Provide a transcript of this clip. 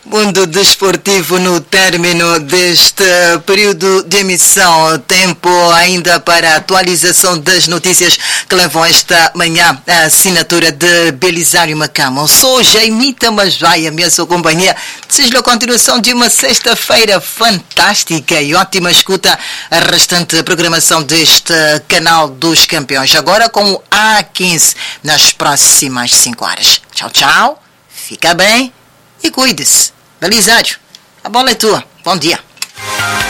Mundo desportivo no término deste período de emissão. Tempo ainda para a atualização das notícias que levam esta manhã a assinatura de Belisário Macama. Eu sou Jaimita Masvaia, minha sua companhia. Desejo a continuação de uma sexta-feira fantástica e ótima escuta a restante programação deste canal dos campeões. Agora com o A15 nas próximas 5 horas. Tchau, tchau. Fica bem e cuide-se. Belisário, a bola é tua. Bom dia.